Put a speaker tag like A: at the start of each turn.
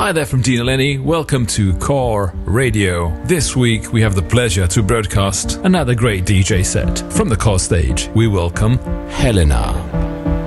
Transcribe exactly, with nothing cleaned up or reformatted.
A: Hi there from Dean Eleni. Welcome to Core Radio. This week we have the pleasure to broadcast another great D J set. From the Core stage, we welcome Helena.